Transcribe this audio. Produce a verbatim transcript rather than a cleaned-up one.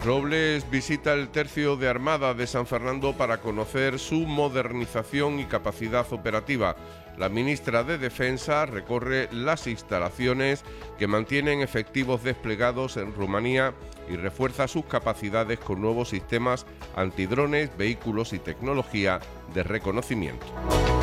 Robles visita el Tercio de Armada de San Fernando para conocer su modernización y capacidad operativa. La ministra de Defensa recorre las instalaciones que mantienen efectivos desplegados en Rumanía y refuerza sus capacidades con nuevos sistemas antidrones, vehículos y tecnología de reconocimiento.